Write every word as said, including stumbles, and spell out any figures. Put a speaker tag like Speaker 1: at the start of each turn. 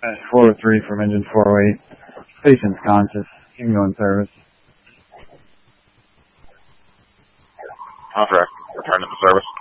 Speaker 1: four oh three from engine four oh eight. Patient's conscious. Can go in service.
Speaker 2: Contract. Return to the service.